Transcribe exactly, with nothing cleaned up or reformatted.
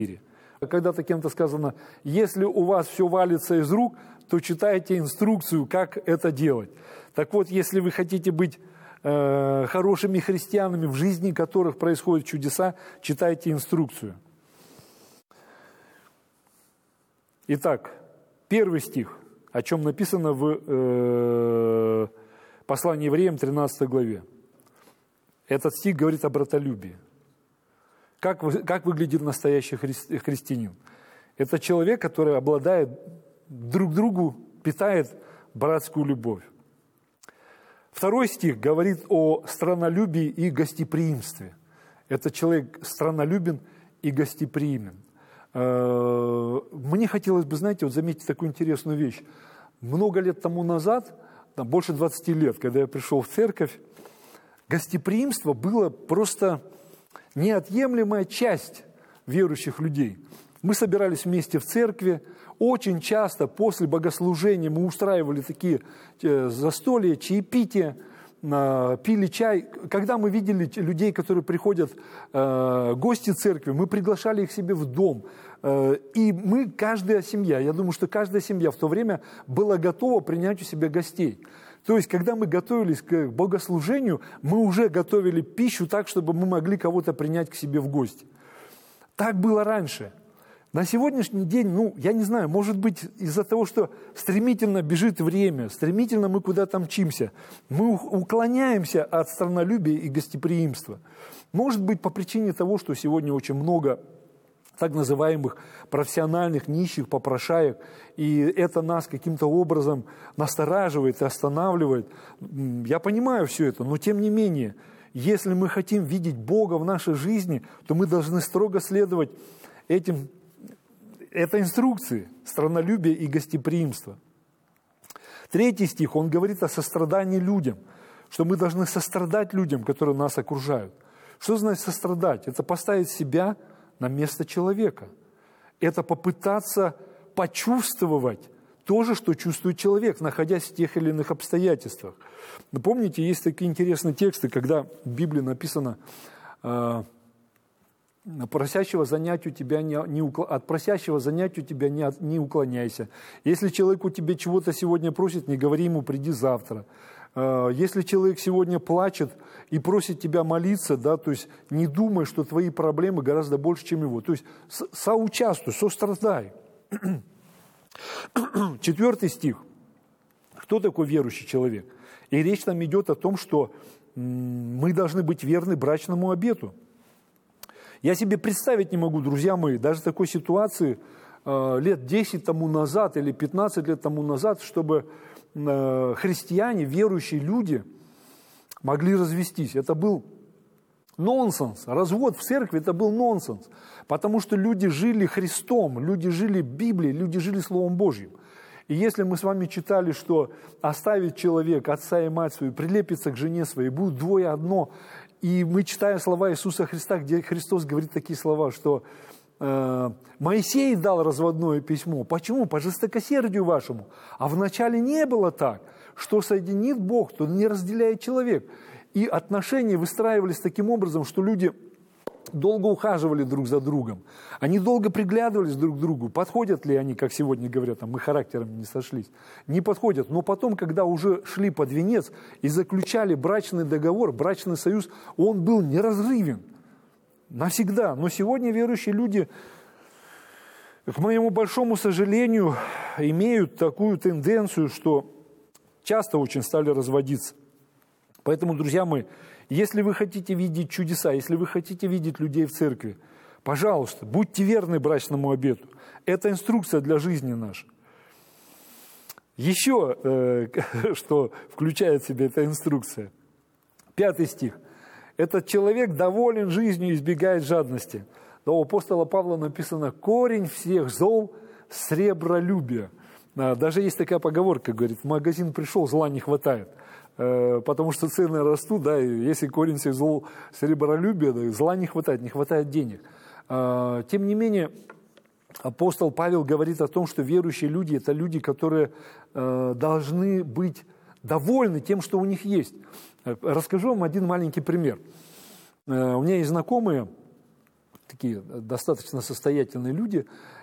Когда-то кем-то сказано, если у вас все валится из рук, то читайте инструкцию, как это делать. Так вот, если вы хотите быть э, хорошими христианами, в жизни которых происходят чудеса, читайте инструкцию. Итак, первый стих, о чем написано в э, послании евреям тринадцатой главе. Этот стих говорит о братолюбии. Как, вы, как выглядит настоящий хри, христианин? Это человек, который обладает друг другу, питает братскую любовь. Второй стих говорит о страннолюбии и гостеприимстве. Этот человек страннолюбен и гостеприимен. Мне хотелось бы, знаете, вот заметить такую интересную вещь. Много лет тому назад, там, больше двадцати лет, когда я пришел в церковь, гостеприимство было просто неотъемлемая часть верующих людей. Мы собирались вместе в церкви. Очень часто после богослужения мы устраивали такие застолья, чаепития, пили чай. Когда мы видели людей, которые приходят, гости церкви, мы приглашали их себе в дом. И мы, каждая семья, я думаю, что каждая семья в то время была готова принять у себя гостей. То есть, когда мы готовились к богослужению, мы уже готовили пищу так, чтобы мы могли кого-то принять к себе в гости. Так было раньше. На сегодняшний день, ну, я не знаю, может быть, из-за того, что стремительно бежит время, стремительно мы куда-то мчимся, мы уклоняемся от страннолюбия и гостеприимства. Может быть, по причине того, что сегодня очень много так называемых профессиональных нищих попрошаек, и это нас каким-то образом настораживает и останавливает. Я понимаю все это, но тем не менее, если мы хотим видеть Бога в нашей жизни, то мы должны строго следовать этим, этой инструкции страннолюбия и гостеприимства. Третий стих, он говорит о сострадании людям, что мы должны сострадать людям, которые нас окружают. Что значит сострадать? Это поставить себя на место человека. Это попытаться почувствовать то же, что чувствует человек, находясь в тех или иных обстоятельствах. Вы помните, есть такие интересные тексты, когда в Библии написано э, просящего занять у тебя не, не укл... от просящего занять у тебя не, не уклоняйся. Если человек у тебя чего-то сегодня просит, не говори ему «приди завтра». Если человек сегодня плачет и просит тебя молиться, да, то есть не думай, что твои проблемы гораздо больше, чем его. То есть соучаствуй, сострадай. Четвертый стих. Кто такой верующий человек? И речь там идет о том, что мы должны быть верны брачному обету. Я себе представить не могу, друзья мои, даже такой ситуации лет десять тому назад или пятнадцать лет тому назад, чтобы христиане, верующие люди могли развестись. Это был нонсенс. Развод в церкви – это был нонсенс. Потому что люди жили Христом, люди жили Библией, люди жили Словом Божьим. И если мы с вами читали, что оставит человек отца и мать свою, прилепится к жене своей, будут двое одно. И мы читаем слова Иисуса Христа, где Христос говорит такие слова, что Моисей дал разводное письмо. Почему? По жестокосердию вашему. А вначале не было так. Что соединит Бог, то не разделяет человек. И отношения выстраивались таким образом, что люди долго ухаживали друг за другом. Они долго приглядывались друг к другу. Подходят ли они, как сегодня говорят, там, мы характерами не сошлись. Не подходят. Но потом, когда уже шли под венец и заключали брачный договор, брачный союз, он был неразрывен. Навсегда. Но сегодня верующие люди, к моему большому сожалению, имеют такую тенденцию, что часто очень стали разводиться. Поэтому, друзья мои, если вы хотите видеть чудеса, если вы хотите видеть людей в церкви, пожалуйста, будьте верны брачному обету. Это инструкция для жизни нашей. Еще, э, что включает в себя эта инструкция. Пятый стих. Этот человек доволен жизнью и избегает жадности. Да, у апостола Павла написано «корень всех зол – сребролюбие». Даже есть такая поговорка, говорит, в магазин пришел, зла не хватает. Потому что цены растут, да, и если корень всех зол – сребролюбие, да, зла не хватает, не хватает денег. Тем не менее, апостол Павел говорит о том, что верующие люди – это люди, которые должны быть довольны тем, что у них есть. Расскажу вам один маленький пример. У меня есть знакомые, такие достаточно состоятельные люди,